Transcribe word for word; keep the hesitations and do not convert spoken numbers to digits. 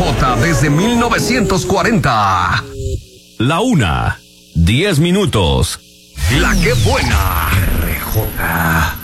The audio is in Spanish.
J desde mil novecientos cuarenta. La una, diez minutos. La que buena. R J.